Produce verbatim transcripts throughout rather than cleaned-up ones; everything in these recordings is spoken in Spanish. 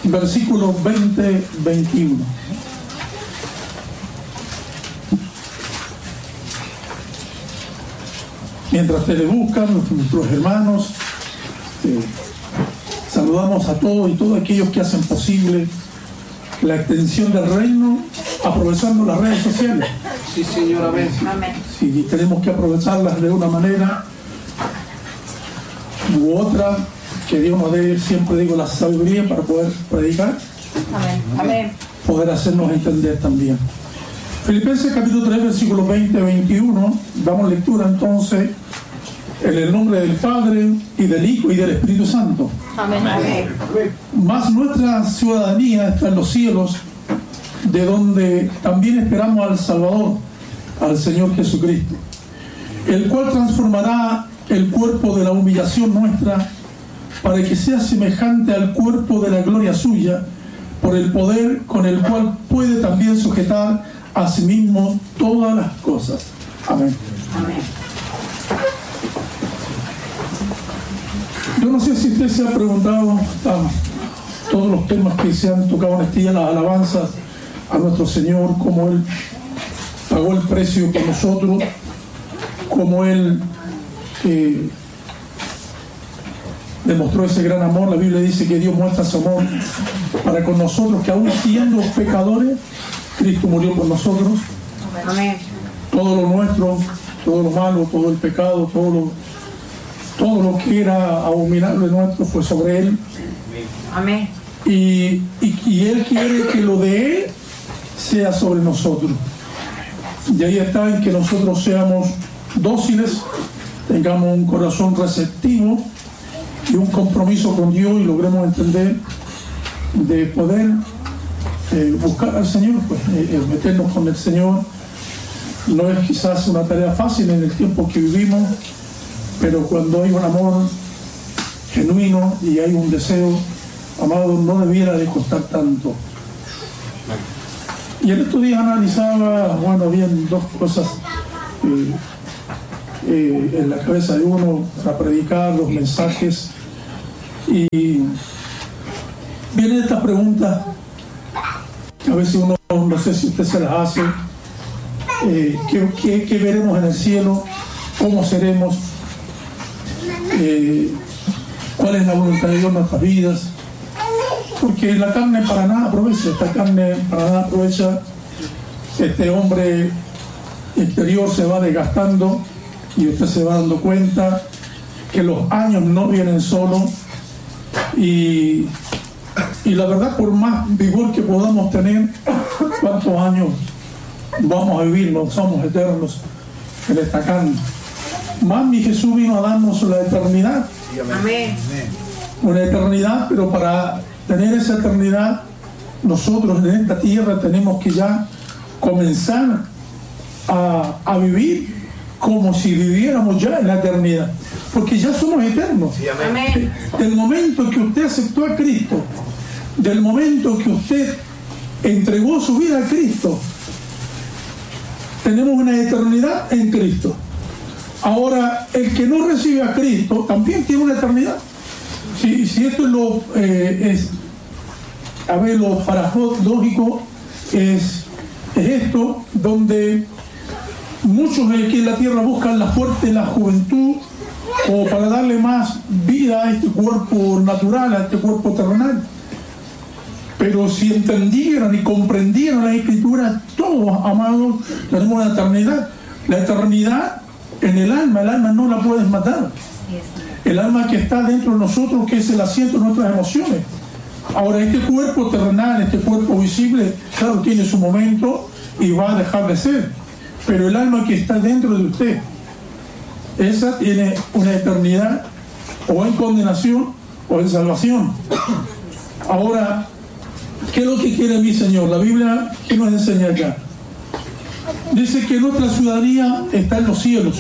versículos veinte, veintiuno. Mientras te le buscan nuestros hermanos, eh, saludamos a todos y todos aquellos que hacen posible la extensión del reino, aprovechando las redes sociales. Sí, Señor, amén. Sí, tenemos que aprovecharlas de una manera u otra, que Dios nos dé, siempre digo, la sabiduría para poder predicar, Amén. Amén. poder hacernos entender también. Filipenses capítulo tres, versículos veinte a veintiuno, damos lectura entonces en el nombre del Padre y del Hijo y del Espíritu Santo. Amén. Amén. Mas nuestra ciudadanía está en los cielos, de donde también esperamos al Salvador, al Señor Jesucristo, el cual transformará el cuerpo de la humillación nuestra para que sea semejante al cuerpo de la gloria suya, por el poder con el cual puede también sujetar a sí mismo todas las cosas. Amén. Amén. Yo no sé si usted se ha preguntado ah, todos los temas que se han tocado en este día, las alabanzas a nuestro Señor, cómo Él pagó el precio por nosotros, cómo Él eh, demostró ese gran amor. La Biblia dice que Dios muestra su amor para con nosotros, que aún siendo pecadores, Cristo murió por nosotros. Amén. Todo lo nuestro, todo lo malo, todo el pecado, todo lo, todo lo que era abominable nuestro fue sobre Él. Amén. Y, y, y Él quiere que lo de Él sea sobre nosotros. Y ahí está en que nosotros seamos dóciles, tengamos un corazón receptivo y un compromiso con Dios, y logremos entender de poder eh, buscar al Señor, pues eh, meternos con el Señor. No es quizás una tarea fácil en el tiempo que vivimos, pero cuando hay un amor genuino y hay un deseo, amado, no debiera de costar tanto. Y en estos días analizaba, bueno, habían dos cosas eh, eh, en la cabeza de uno para predicar, los mensajes, y viene esta pregunta que a veces uno, no sé si usted se las hace, eh, ¿qué, qué, qué veremos en el cielo? ¿Cómo seremos? Eh, ¿Cuál es la voluntad de Dios en nuestras vidas? Porque la carne para nada aprovecha, esta carne para nada aprovecha, este hombre exterior se va desgastando y usted se va dando cuenta que los años no vienen solos, y, y la verdad, por más vigor que podamos tener, ¿cuántos años vamos a vivir? No somos eternos en esta carne. Más mi Jesús vino a darnos la eternidad. Amén. Una eternidad, pero para tener esa eternidad, nosotros en esta tierra tenemos que ya comenzar a, a vivir como si viviéramos ya en la eternidad, porque ya somos eternos. Sí, amén. Del momento que usted aceptó a Cristo, del momento que usted entregó su vida a Cristo, tenemos una eternidad en Cristo. Ahora, el que no recibe a Cristo también tiene una eternidad. Si, si esto es lo eh, es, a ver, lo paradójico es, es esto, donde muchos aquí en la tierra buscan la fuerte, la juventud, o para darle más vida a este cuerpo natural, a este cuerpo terrenal. Pero si entendieran y comprendieran la Escritura, todos, amados, tenemos una eternidad. La eternidad en el alma, el alma no la puedes matar. El alma que está dentro de nosotros, que es el asiento de nuestras emociones. Ahora, este cuerpo terrenal, este cuerpo visible, claro, tiene su momento y va a dejar de ser. Pero el alma que está dentro de usted, esa tiene una eternidad, o en condenación o en salvación. Ahora, ¿qué es lo que quiere mi Señor? La Biblia, ¿qué nos enseña acá? Dice que nuestra ciudadanía está en los cielos.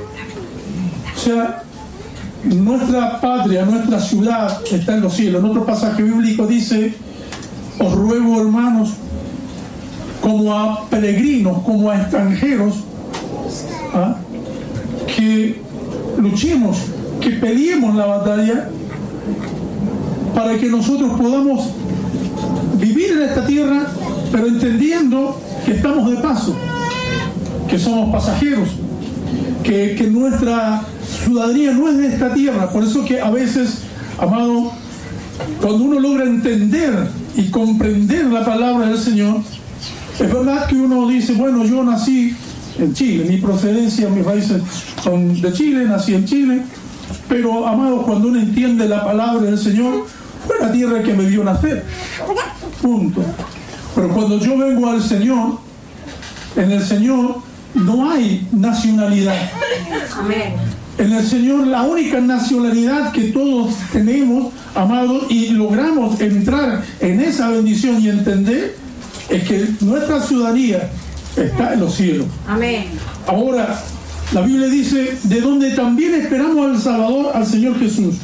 O sea, nuestra patria, nuestra ciudad está en los cielos. En otro pasaje bíblico dice: os ruego, hermanos, como a peregrinos, como a extranjeros, ¿ah? que luchemos, que peleemos la batalla para que nosotros podamos vivir en esta tierra, pero entendiendo que estamos de paso, que somos pasajeros, que, que nuestra ciudadanía no es de esta tierra. Por eso que a veces, amado, cuando uno logra entender y comprender la palabra del Señor, es verdad que uno dice, bueno, yo nací en Chile, mi procedencia, mis raíces son de Chile, nací en Chile, pero, amado, cuando uno entiende la palabra del Señor, fue la tierra que me vio nacer, punto. Pero cuando yo vengo al Señor, en el Señor no hay nacionalidad. Amén. En el Señor la única nacionalidad que todos tenemos, amados, y logramos entrar en esa bendición y entender, es que nuestra ciudadanía está en los cielos. Amén. Ahora, la Biblia dice, de donde también esperamos al Salvador, al Señor Jesús.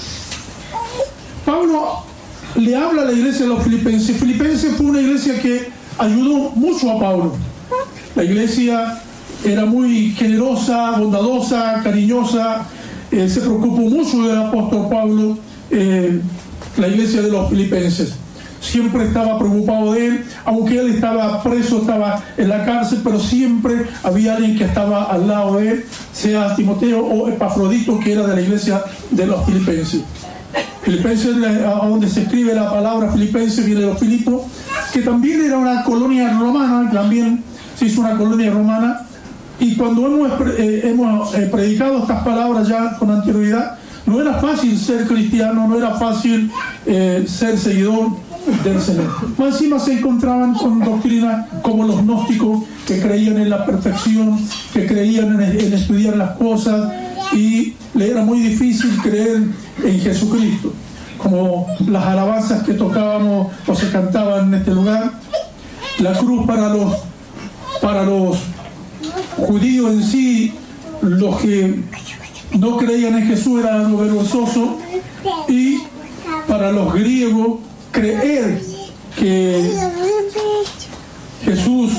Pablo le habla a la iglesia de los filipenses. Filipenses fue una iglesia que ayudó mucho a Pablo. La iglesia era muy generosa, bondadosa, cariñosa, eh, se preocupó mucho del apóstol Pablo, eh, la iglesia de los filipenses. Siempre estaba preocupado de él, aunque él estaba preso, estaba en la cárcel, pero siempre había alguien que estaba al lado de él, sea Timoteo o Epafrodito, que era de la iglesia de los filipenses. Filipenses, a donde se escribe la palabra Filipenses, viene de los Filipos, que también era una colonia romana, también se hizo una colonia romana, y cuando hemos, eh, hemos eh, predicado estas palabras ya con anterioridad, no era fácil ser cristiano, no era fácil eh, ser seguidor del Señor. Más encima se encontraban con doctrinas como los gnósticos, que creían en la perfección, que creían en, en estudiar las cosas, y le era muy difícil creer en Jesucristo. Como las alabanzas que tocábamos o se cantaban en este lugar, la cruz para los para los judíos en sí, los que no creían en Jesús, era algo vergonzoso, y para los griegos creer que Jesús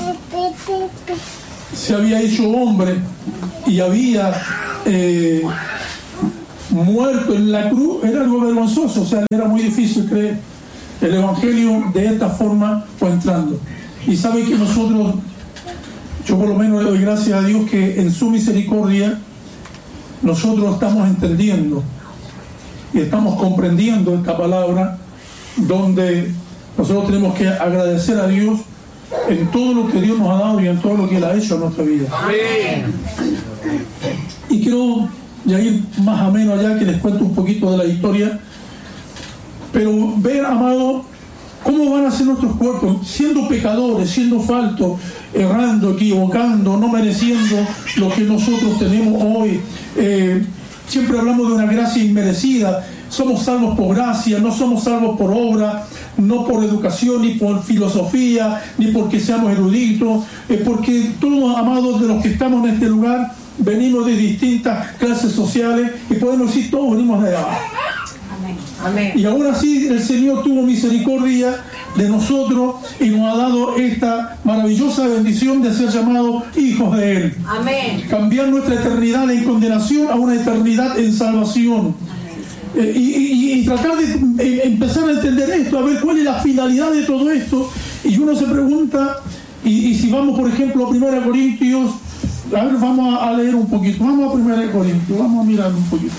se había hecho hombre y había eh, muerto en la cruz era algo vergonzoso. O sea, era muy difícil creer. El evangelio de esta forma fue entrando, y sabe que nosotros, yo por lo menos le doy gracias a Dios que en su misericordia nosotros estamos entendiendo y estamos comprendiendo esta palabra, donde nosotros tenemos que agradecer a Dios en todo lo que Dios nos ha dado y en todo lo que Él ha hecho en nuestra vida. Amén. Y quiero ya ir más o menos allá, que les cuento un poquito de la historia, pero ver, amado, cómo van a ser nuestros cuerpos, siendo pecadores, siendo faltos, errando, equivocando, no mereciendo lo que nosotros tenemos hoy. Eh, siempre hablamos de una gracia inmerecida. Somos salvos por gracia, no somos salvos por obra, no por educación, ni por filosofía, ni porque seamos eruditos, eh, porque todos, amados, de los que estamos en este lugar, venimos de distintas clases sociales, y podemos decir, todos venimos de abajo. Amén. Y aún así el Señor tuvo misericordia de nosotros y nos ha dado esta maravillosa bendición de ser llamados hijos de Él. Amén. Cambiar nuestra eternidad en condenación a una eternidad en salvación. Eh, y, y, y tratar de eh, empezar a entender esto, a ver cuál es la finalidad de todo esto. Y uno se pregunta, y, y si vamos por ejemplo a primera Corintios, a ver, vamos a leer un poquito, vamos a primera Corintios, vamos a mirar un poquito.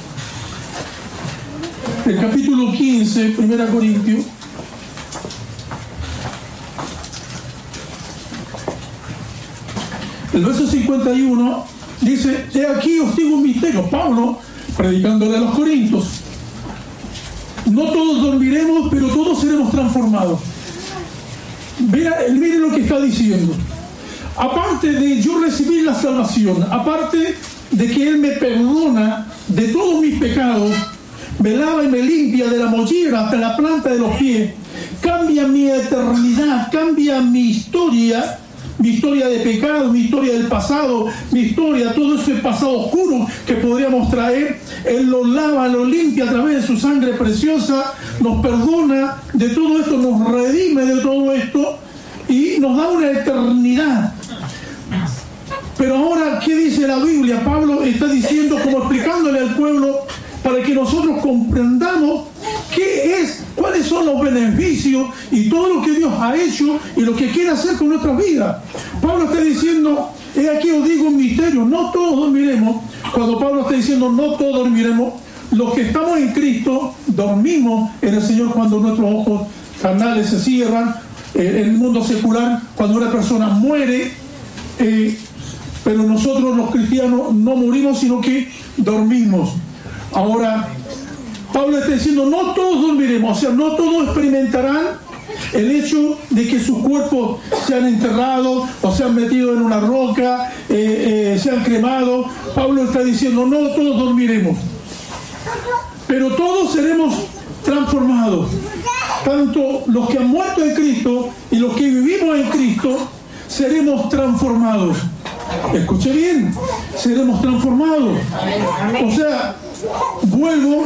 El capítulo quince, primera Corintios. El verso cincuenta y uno dice: he aquí os digo un misterio. Pablo, predicándole a los corintios: no todos dormiremos, pero todos seremos transformados. Miren lo que está diciendo. Aparte de yo recibir la salvación, aparte de que Él me perdona de todos mis pecados, me lava y me limpia de la mollera hasta la planta de los pies, cambia mi eternidad, cambia mi historia, mi historia de pecado, mi historia del pasado, mi historia, todo ese pasado oscuro que podríamos traer. Él lo lava, lo limpia a través de su sangre preciosa, nos perdona de todo esto, nos redime de todo esto y nos da una eternidad. Pero ahora, ¿qué dice la Biblia? Pablo está diciendo, como explicándole al pueblo, para que nosotros comprendamos qué es, cuáles son son los beneficios y todo lo que Dios ha hecho y lo que quiere hacer con nuestras vidas. Pablo está diciendo, he aquí os digo un misterio, no todos dormiremos. Cuando Pablo está diciendo no todos dormiremos, los que estamos en Cristo dormimos en el Señor cuando nuestros ojos carnales se cierran, eh, en el mundo secular, cuando una persona muere, eh, pero nosotros los cristianos no morimos, sino que dormimos. Ahora, Pablo está diciendo, no todos dormiremos, o sea, no todos experimentarán el hecho de que sus cuerpos se han enterrado o se han metido en una roca, eh, eh, se han cremado. Pablo está diciendo, no todos dormiremos, pero todos seremos transformados. Tanto los que han muerto en Cristo y los que vivimos en Cristo seremos transformados. Escuche bien, seremos transformados. O sea, vuelvo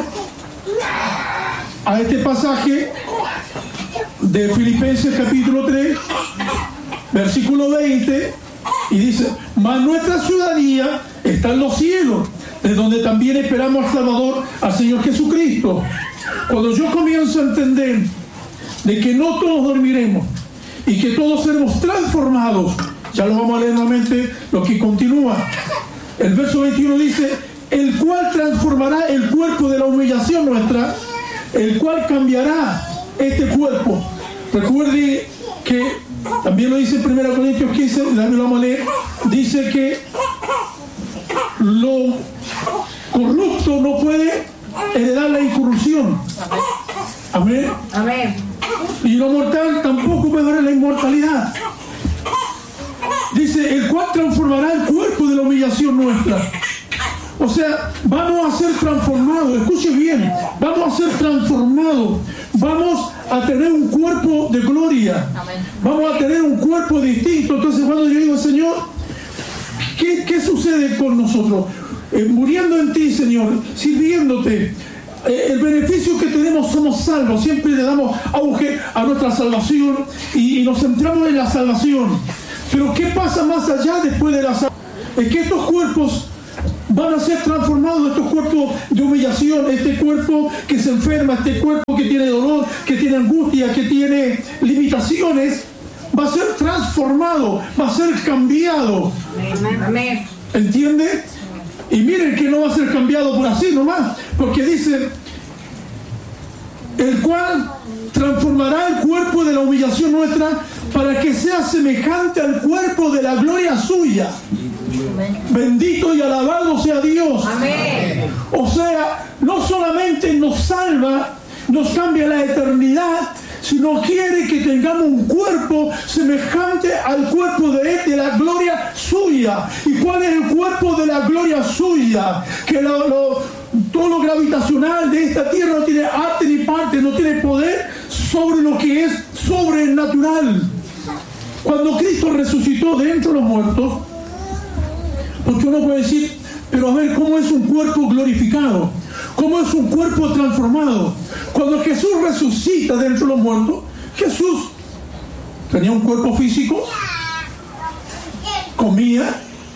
a este pasaje de Filipenses capítulo tres, versículo veinte, y dice, mas nuestra ciudadanía está en los cielos, de donde también esperamos al Salvador, al Señor Jesucristo. Cuando yo comienzo a entender de que no todos dormiremos y que todos seremos transformados, ya lo vamos a leer nuevamente, lo que continúa. El verso veintiuno dice, el cual transformará el cuerpo de la humillación nuestra, el cual cambiará este cuerpo. Recuerde que también lo dice en primera Corintios quince, lo vamos a leer, dice que lo corrupto no puede heredar la incorrupción. Amén. Amén. Y lo mortal tampoco puede heredar la inmortalidad. Dice, el cual transformará el cuerpo de la humillación nuestra. O sea, vamos a ser transformados, escuche bien, vamos a ser transformados, vamos a tener un cuerpo de gloria, vamos a tener un cuerpo distinto. Entonces cuando yo digo, Señor, ¿qué, qué sucede con nosotros? Eh, muriendo en ti, Señor, sirviéndote, eh, el beneficio que tenemos, somos salvos, siempre le damos auge a nuestra salvación y, y nos centramos en la salvación. Pero ¿qué pasa más allá después de la salvación? Es que estos cuerpos van a ser transformados, estos cuerpos de humillación, este cuerpo que se enferma, este cuerpo que tiene dolor, que tiene angustia, que tiene limitaciones, va a ser transformado, va a ser cambiado. Amén. ¿Entiende? Y miren que no va a ser cambiado por así nomás, porque dice, el cual transformará el cuerpo de la humillación nuestra para que sea semejante al cuerpo de la gloria suya. Bendito y alabado sea Dios. Amén. O sea, no solamente nos salva, nos cambia la eternidad, sino quiere que tengamos un cuerpo semejante al cuerpo de Él, de la gloria suya. ¿Y cuál es el cuerpo de la gloria suya? Que lo, lo, todo lo gravitacional de esta tierra no tiene arte ni parte, no tiene poder sobre lo que es sobrenatural. Cuando Cristo resucitó de entre los muertos, porque uno puede decir, pero a ver, ¿cómo es un cuerpo glorificado? ¿Cómo es un cuerpo transformado? Cuando Jesús resucita de entre los muertos, Jesús tenía un cuerpo físico, comía,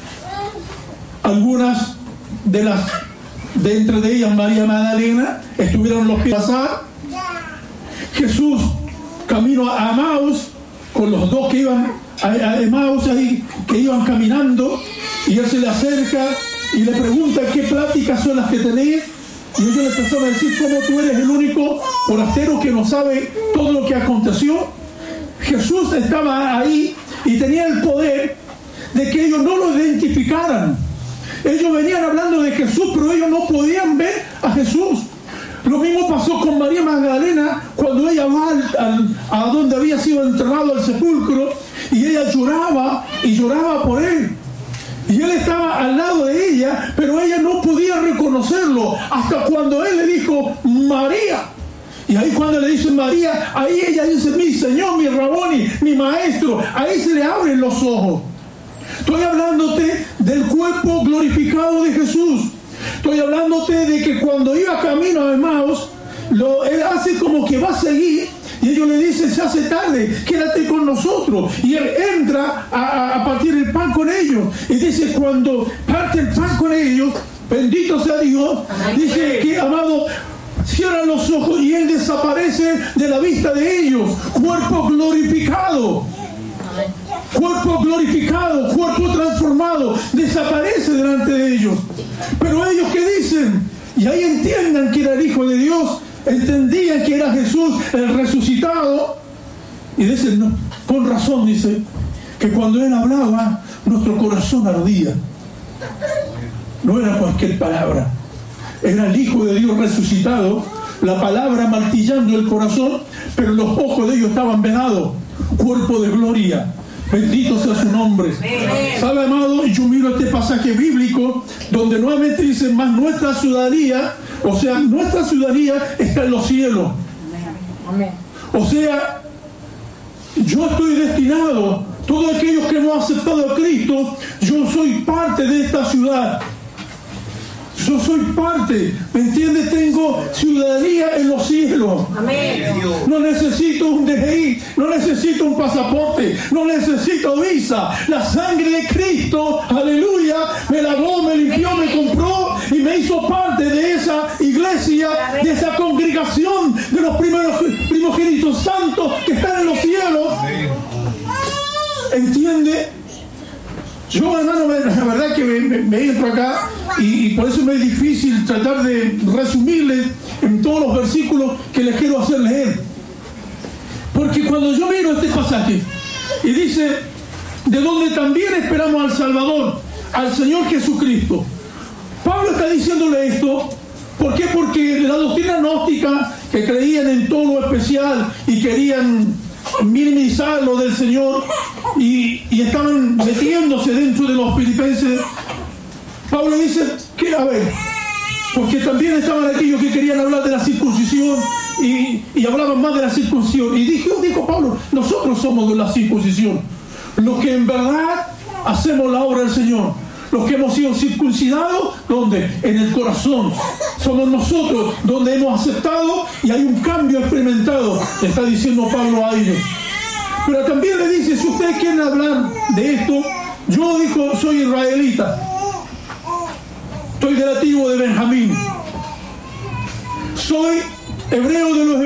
algunas de las, de entre de ellas María Magdalena, estuvieron los pies pasar. Jesús camino a Emaús, con los dos que iban a, a Emaús ahí, que iban caminando, y él se le acerca y le pregunta qué pláticas son las que tenéis, y ellos le empezaron a decir, ¿cómo tú eres el único forastero que no sabe todo lo que aconteció? Jesús estaba ahí y tenía el poder de que ellos no lo identificaran. Ellos venían hablando de Jesús, pero ellos no podían ver a Jesús. Lo mismo pasó con María Magdalena cuando ella va al, al, a donde había sido enterrado el sepulcro, y ella lloraba y lloraba por él. Y él estaba al lado de ella, pero ella no podía reconocerlo hasta cuando él le dijo, María. Y ahí cuando le dice María, ahí ella dice, mi Señor, mi Raboni, mi Maestro. Ahí se le abren los ojos. Estoy hablándote del cuerpo glorificado de Jesús. Estoy hablándote de que cuando iba camino a Emaús, lo, él hace como que va a seguir, y ellos le dicen, se hace tarde, quédate con nosotros. Y él entra a, a partir el pan con ellos. Y dice, cuando parte el pan con ellos, bendito sea Dios, dice que, amado, cierran los ojos y Él desaparece de la vista de ellos. Cuerpo glorificado. Cuerpo glorificado, cuerpo transformado, desaparece delante de ellos. Pero ellos, ¿qué dicen? Y ahí entiendan que era el Hijo de Dios, entendían que era Jesús el resucitado. Y dicen, no, con razón, dice, que cuando Él hablaba, nuestro corazón ardía. No era cualquier palabra, era el Hijo de Dios resucitado, la palabra martillando el corazón, pero los ojos de ellos estaban vedados. Cuerpo de gloria, bendito sea su nombre. ¿Sabe, amado? Yo miro este pasaje bíblico donde nuevamente dice, más nuestra ciudadanía, o sea, nuestra ciudadanía está en los cielos. O sea, yo estoy destinado, todos aquellos que no han aceptado a Cristo, yo soy parte de esta ciudad. Yo soy parte, ¿me entiendes? Tengo ciudadanía en los cielos. Amén. No necesito un D G I, no necesito un pasaporte, no necesito visa. La sangre de Cristo, aleluya, me lavó, me limpió, me compró y me hizo parte de esa iglesia, de esa congregación de los primeros primogénitos santos que están en los cielos. ¿Entiende? Yo, hermano, la verdad que me, me, me entro acá y, y por eso me es difícil tratar de resumirles en todos los versículos que les quiero hacer leer. Porque cuando yo miro este pasaje y dice, de donde también esperamos al Salvador, al Señor Jesucristo. Pablo está diciéndole esto, ¿por qué? Porque la doctrina gnóstica, que creían en todo lo especial y querían minimizar lo del Señor y, y estaban metiéndose dentro de los filipenses. Pablo dice que, a ver, porque también estaban aquellos que querían hablar de la circuncisión y, y hablaban más de la circuncisión. Y dijo, dijo Pablo, nosotros somos de la circuncisión, los que en verdad hacemos la obra del Señor, los que hemos sido circuncidados, ¿dónde? En el corazón. Somos nosotros donde hemos aceptado y hay un cambio experimentado, le está diciendo Pablo a ellos. Pero también le dice, si ustedes quieren hablar de esto, yo, dijo, soy israelita, soy de la tribu de Benjamín, soy hebreo de los hebreos.